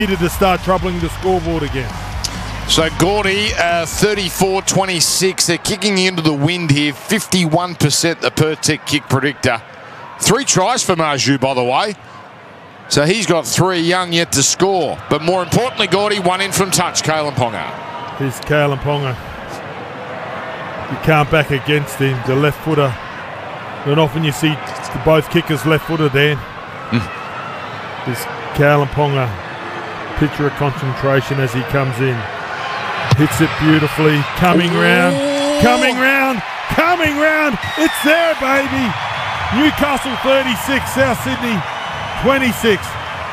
needed to start troubling the scoreboard again. So Gordy, 34-26. They're kicking into the wind here. 51% the per-tick kick predictor. 3 tries for Marzhew, by the way. So he's got 3, Young yet to score. But more importantly, Gordy, 1 in from touch, Kalyn Ponga. Here's Kalyn Ponga. You can't back against him, the left footer. And often you see both kickers left footed there. There's Kalyn Ponga. Picture of concentration as he comes in. Hits it beautifully. Coming round. Coming round. Coming round. It's there, baby. Newcastle 36, South Sydney 26.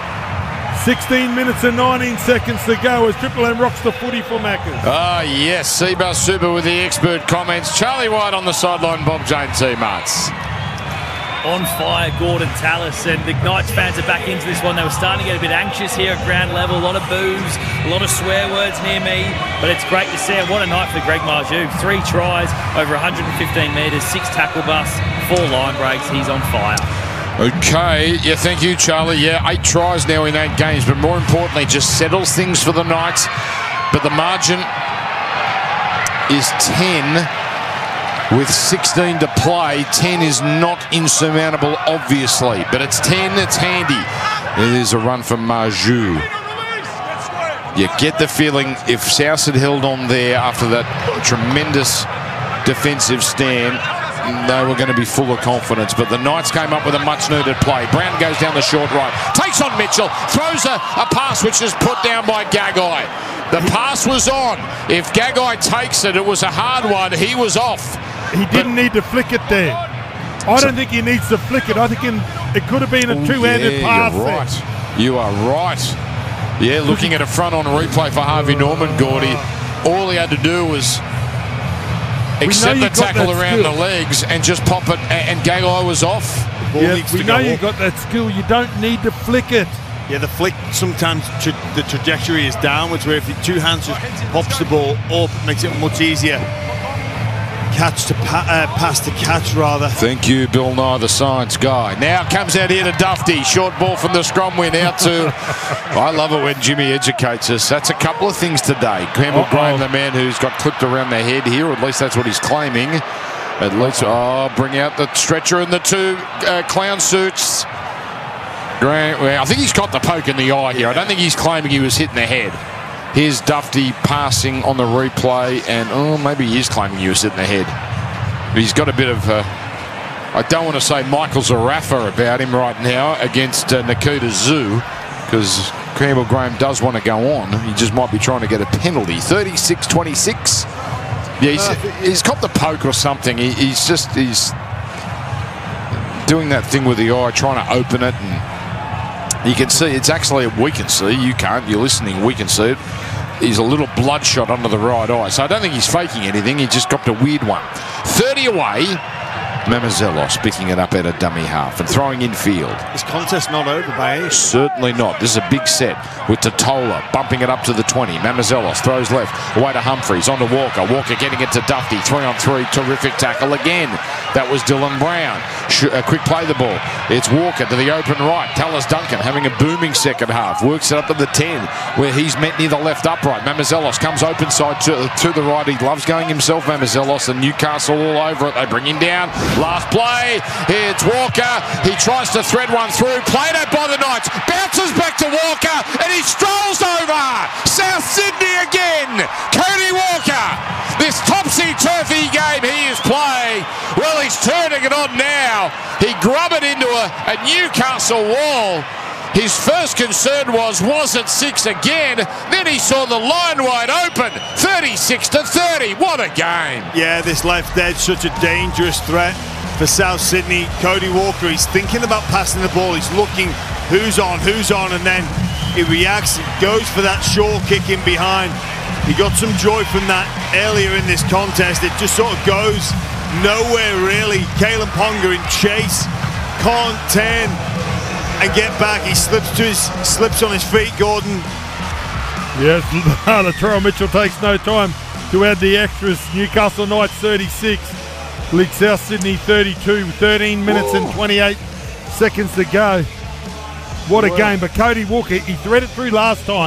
16 minutes and 19 seconds to go as Triple M rocks the footy for Maccas. Ah, yes. Seabus Super with the expert comments. Charlie White on the sideline. Bob Jane T-Marts. On fire, Gordon Tallis, and the Knights fans are back into this one. They were starting to get a bit anxious here at ground level. A lot of boos, a lot of swear words near me, but it's great to see it. What a night for Greg Marzhew. 3 tries, over 115 metres, 6 tackle busts, 4 line breaks. He's on fire. Okay, yeah, thank you, Charlie. Yeah, 8 tries now in 8 games, but more importantly, just settles things for the Knights. But the margin is 10. With 16 to play, 10 is not insurmountable, obviously. But it's 10, it's handy. There's a run from Marzhew. You get the feeling if South had held on there after that tremendous defensive stand, they were going to be full of confidence. But the Knights came up with a much-needed play. Brown goes down the short right, takes on Mitchell, throws a pass which is put down by Gagai. The pass was on. If Gagai takes it, it was a hard one. He was off. He didn't need to flick it there. I don't think he needs to flick it. I think it could have been a two-handed pass. You're right. You are right. Yeah, looking at a front-on replay for Harvey Norman, Gordy. All he had to do was accept the tackle around the legs and just pop it, and Gagai was off. Yeah, we know you got that skill. You don't need to flick it. Yeah, the flick, sometimes the trajectory is downwards, where if your 2 hands just pops the ball up, it makes it much easier. Pass to catch, rather. Thank you, Bill Nye, the science guy. Now comes out here to Dufty. Short ball from the scrum win out to... I love it when Jimmy educates us. That's a couple of things today. Campbell Graham, the man who's got clipped around the head here, or at least that's what he's claiming. At least, bring out the stretcher and the 2 clown suits. Grant, well, I think he's got the poke in the eye here. I don't think he's claiming he was hit in the head. Here's Dufty passing on the replay, and maybe he is claiming he was hit in the head. But he's got a bit of, I don't want to say Michael Zarafa about him right now against Nikita Zoo, because Campbell Graham does want to go on. He just might be trying to get a penalty. 36-26. Yeah, he's got the poke or something. He's doing that thing with the eye, trying to open it, and you can see, it's actually, we can see, you can't, you're listening, we can see it. He's a little bloodshot under the right eye. So I don't think he's faking anything, he just got a weird one. 30 away, Mamazelos picking it up at a dummy half and throwing in field. This contest not over by any. Certainly not. This is a big set with Totola bumping it up to the 20. Mamazelos throws left, away to Humphries, on to Walker. Walker getting it to Dufty, 3-on-3, terrific tackle again. That was Dylan Brown. A quick play the ball. It's Walker to the open right. Tallis Duncan having a booming second half. Works it up to the 10 where he's met near the left upright. Mamazelos comes open side to the right. He loves going himself, Mamazelos, and Newcastle all over it. They bring him down. Last play. It's Walker. He tries to thread one through. Played out by the Knights. Bounces back to Walker and he strolls over. South Sydney again. Cody Walker. This topsy-turvy game he is playing. Well, he's turning it on now. He grubbed it into a Newcastle wall. His first concern was it 6 again? Then he saw the line wide open. 36-30. What a game. Yeah, this left edge, such a dangerous threat for South Sydney. Cody Walker, he's thinking about passing the ball. He's looking who's on, and then he reacts, he goes for that short kick in behind. He got some joy from that earlier in this contest. It just sort of goes nowhere, really. Kalyn Ponga in chase, can't turn and get back. He slips on his feet, Gordon. Yes, Latrell Mitchell takes no time to add the extras. Newcastle Knights 36, League South Sydney 32, 13 minutes and 28 seconds to go. What a game. But Cody Walker, he threaded through last time.